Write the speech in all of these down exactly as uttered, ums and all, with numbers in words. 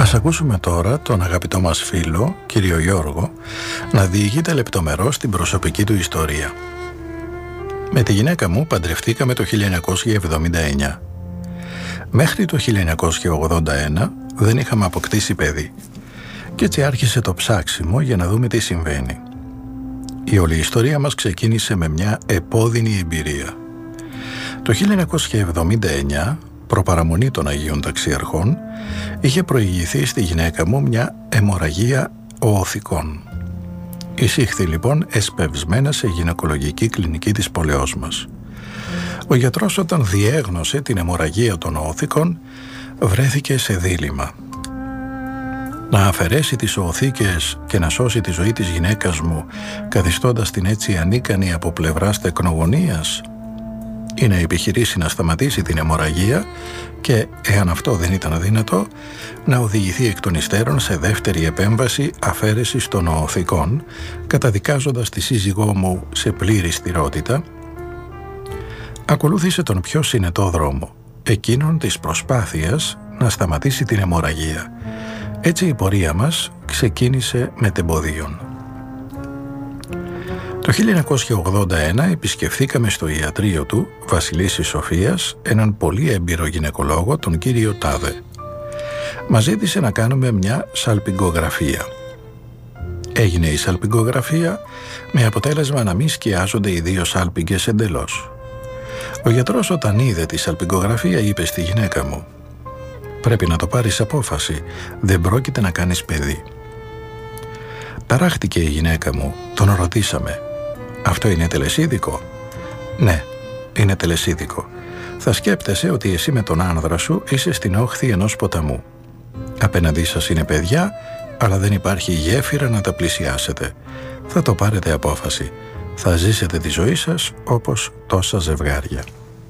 Ας ακούσουμε τώρα τον αγαπητό μας φίλο, κύριο Γιώργο, να διηγείται λεπτομερώς την προσωπική του ιστορία. Με τη γυναίκα μου παντρευτήκαμε το χίλια εννιακόσια εβδομήντα εννιά. Μέχρι το χίλια εννιακόσια ογδόντα ένα δεν είχαμε αποκτήσει παιδί. Και έτσι άρχισε το ψάξιμο για να δούμε τι συμβαίνει. Η όλη ιστορία μας ξεκίνησε με μια επώδυνη εμπειρία. Το χίλια εννιακόσια εβδομήντα εννιά, προπαραμονή των Αγίων Ταξιαρχών, είχε προηγηθεί στη γυναίκα μου μια αιμορραγία οωθικών. Εισήχθη λοιπόν εσπευσμένα σε γυναικολογική κλινική της πόλεως μας. Ο γιατρός, όταν διέγνωσε την αιμορραγία των οωθικών, βρέθηκε σε δίλημμα. Να αφαιρέσει τις οωθήκες και να σώσει τη ζωή της γυναίκας μου, καθιστώντας την έτσι ανίκανη από πλευράς τεκνογωνίας, ή να επιχειρήσει να σταματήσει την αιμορραγία και, εάν αυτό δεν ήταν αδύνατο, να οδηγηθεί εκ των υστέρων σε δεύτερη επέμβαση αφαίρεσης των οωθικών, καταδικάζοντας τη σύζυγό μου σε πλήρη στηρότητα. Ακολούθησε τον πιο συνετό δρόμο, εκείνον της προσπάθειας να σταματήσει την αιμορραγία. Έτσι η πορεία μας ξεκίνησε με τεμποδίων. Το χίλια εννιακόσια ογδόντα ένα επισκεφθήκαμε στο ιατρείο του, Βασιλίσσης Σοφίας, έναν πολύ έμπειρο γυναικολόγο, τον κύριο Τάδε. Μας ζήτησε να κάνουμε μια σαλπιγκογραφία. Έγινε η σαλπιγκογραφία με αποτέλεσμα να μην σκιάζονται οι δύο σάλπιγγες εντελώς. Ο γιατρός, όταν είδε τη σαλπιγκογραφία, είπε στη γυναίκα μου: «Πρέπει να το πάρεις απόφαση, δεν πρόκειται να κάνεις παιδί». Ταράχτηκε η γυναίκα μου, τον ρωτήσαμε: «Αυτό είναι τελεσίδικο?» «Ναι, είναι τελεσίδικο. Θα σκέπτεσαι ότι εσύ με τον άνδρα σου είσαι στην όχθη ενός ποταμού. Απέναντί σας είναι παιδιά, αλλά δεν υπάρχει γέφυρα να τα πλησιάσετε. Θα το πάρετε απόφαση. Θα ζήσετε τη ζωή σας όπως τόσα ζευγάρια».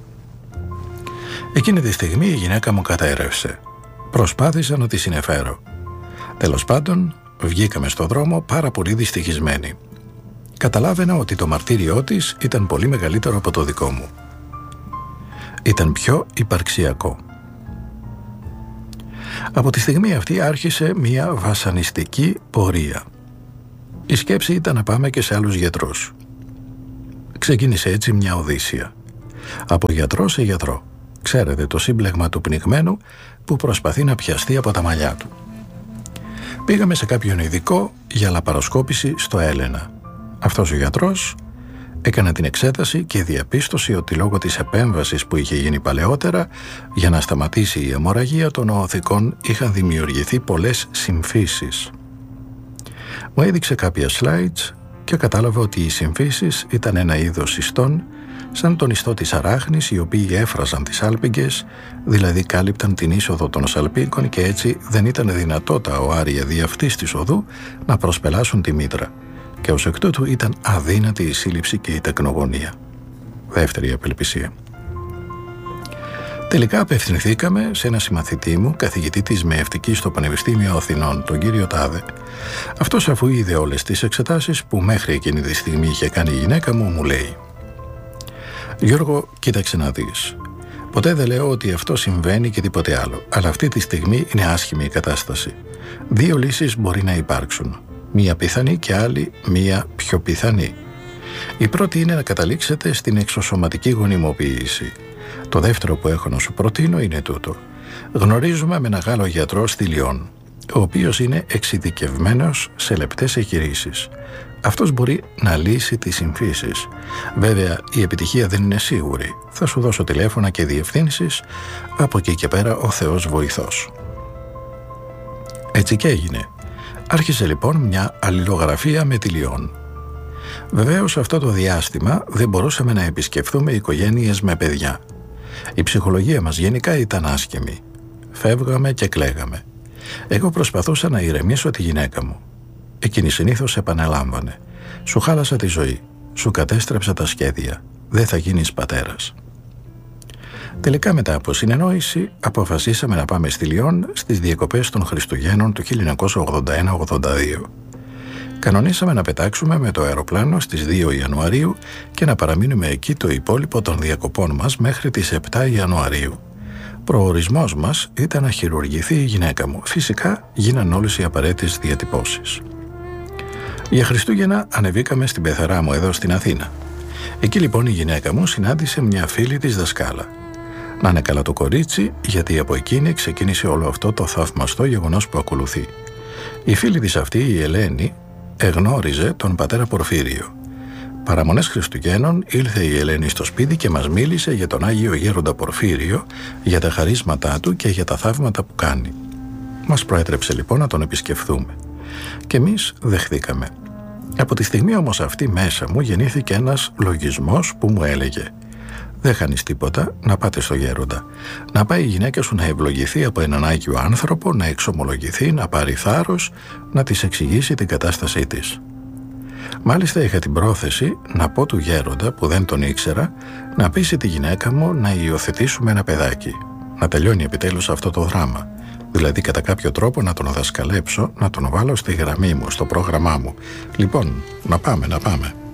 Εκείνη τη στιγμή η γυναίκα μου κατέρευσε. Προσπάθησα να τη συνεφέρω. Τέλος πάντων, βγήκαμε στο δρόμο πάρα πολύ δυστυχισμένοι. Καταλάβαινα ότι το μαρτύριό της ήταν πολύ μεγαλύτερο από το δικό μου. Ήταν πιο υπαρξιακό. Από τη στιγμή αυτή άρχισε μια βασανιστική πορεία. Η σκέψη ήταν να πάμε και σε άλλους γιατρούς. Ξεκίνησε έτσι μια οδύσσια. Από γιατρό σε γιατρό. Ξέρετε, το σύμπλεγμα του πνιγμένου που προσπαθεί να πιαστεί από τα μαλλιά του. Πήγαμε σε κάποιον ειδικό για λαπαροσκόπηση στο Έλενα. Αυτός ο γιατρός έκανε την εξέταση και διαπίστωσε ότι λόγω της επέμβασης που είχε γίνει παλαιότερα για να σταματήσει η αιμορραγία των οωθικών είχαν δημιουργηθεί πολλές συμφύσεις. Μου έδειξε κάποια slides και κατάλαβα ότι οι συμφύσεις ήταν ένα είδος ιστών, σαν τον ιστό της αράχνης, οι οποίοι έφραζαν τις σάλπιγγες, δηλαδή κάλυπταν την είσοδο των σαλπίγκων και έτσι δεν ήταν δυνατό τα οάρια δι' αυτής της οδού να προσπελάσουν τη μήτρα και ως εκ τούτου ήταν αδύνατη η σύλληψη και η τεκνογωνία. Δεύτερη απελπισία. Τελικά απευθυνθήκαμε σε ένα συμμαθητή μου, καθηγητή της μεευτικής στο Πανεπιστήμιο Αθηνών, τον κύριο Τάδε. Αυτός, αφού είδε όλες τις εξετάσεις που μέχρι εκείνη τη στιγμή είχε κάνει η γυναίκα μου, μου λέει: «Γιώργο, κοίταξε να δεις. Ποτέ δεν λέω ότι αυτό συμβαίνει και τίποτε άλλο, αλλά αυτή τη στιγμή είναι άσχημη η κατάσταση. Δύο λύσεις μπορεί να υπάρξουν. Μία πιθανή και άλλη μία πιο πιθανή. Η πρώτη είναι να καταλήξετε στην εξωσωματική γονιμοποίηση. Το δεύτερο που έχω να σου προτείνω είναι τούτο. Γνωρίζουμε με ένα Γάλλο γιατρό στη Λιόν, ο οποίος είναι εξειδικευμένος σε λεπτές εγχειρήσεις. Αυτός μπορεί να λύσει τις συμφύσεις. Βέβαια, η επιτυχία δεν είναι σίγουρη. Θα σου δώσω τηλέφωνα και διευθύνσεις. Από εκεί και πέρα ο Θεός βοηθός». Έτσι και έγινε. Άρχισε λοιπόν μια αλληλογραφία με τη Λιόν. Βεβαίως, αυτό το διάστημα δεν μπορούσαμε να επισκεφθούμε οικογένειες με παιδιά. Η ψυχολογία μας γενικά ήταν άσχημη. Φεύγαμε και κλαίγαμε. Εγώ προσπαθούσα να ηρεμήσω τη γυναίκα μου. Εκείνη συνήθως επαναλάμβανε: «Σου χάλασα τη ζωή, σου κατέστρεψα τα σχέδια, δεν θα γίνεις πατέρας». Τελικά, μετά από συνεννόηση, αποφασίσαμε να πάμε στη Λιόν στις διακοπές των Χριστουγέννων του χίλια εννιακόσια ογδόντα ένα ογδόντα δύο. Κανονίσαμε να πετάξουμε με το αεροπλάνο στις δύο Ιανουαρίου και να παραμείνουμε εκεί το υπόλοιπο των διακοπών μας μέχρι τις επτά Ιανουαρίου. Προορισμός μας ήταν να χειρουργηθεί η γυναίκα μου. Φυσικά γίναν όλες οι απαραίτητες διατυπώσεις. Για Χριστούγεννα ανεβήκαμε στην πεθερά μου εδώ στην Αθήνα. Εκεί λοιπόν η γυναίκα μου συνάντησε μια φίλη της δασκάλα. Να είναι καλά το κορίτσι, γιατί από εκείνη ξεκίνησε όλο αυτό το θαυμαστό γεγονός που ακολουθεί. Η φίλη της αυτή, η Ελένη, εγνώριζε τον πατέρα Πορφύριο. Παραμονές Χριστουγέννων ήλθε η Ελένη στο σπίτι και μας μίλησε για τον Άγιο Γέροντα Πορφύριο, για τα χαρίσματά του και για τα θαύματα που κάνει. Μας προέτρεψε λοιπόν να τον επισκεφθούμε. Και εμείς δεχθήκαμε. Από τη στιγμή όμως αυτή μέσα μου γεννήθηκε ένας λογισμός που μου έλεγε: δεν χάνεις τίποτα, να πάτε στο γέροντα. Να πάει η γυναίκα σου να ευλογηθεί από έναν Άγιο άνθρωπο, να εξομολογηθεί, να πάρει θάρρος, να της εξηγήσει την κατάστασή της. Μάλιστα είχα την πρόθεση να πω του γέροντα, που δεν τον ήξερα, να πείσει τη γυναίκα μου να υιοθετήσουμε ένα παιδάκι. Να τελειώνει επιτέλους αυτό το δράμα. Δηλαδή κατά κάποιο τρόπο να τον δασκαλέψω, να τον βάλω στη γραμμή μου, στο πρόγραμμά μου. Λοιπόν, να πάμε, να πάμε.